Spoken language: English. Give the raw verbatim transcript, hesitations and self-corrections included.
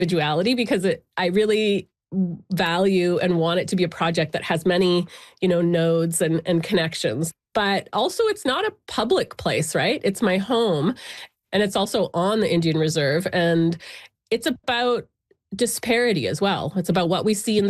individuality because it, I really value and want it to be a project that has many, you know, nodes and, and connections. But also it's not a public place, right? It's my home and it's also on the Indian Reserve. And it's about disparity as well. It's about what we see in the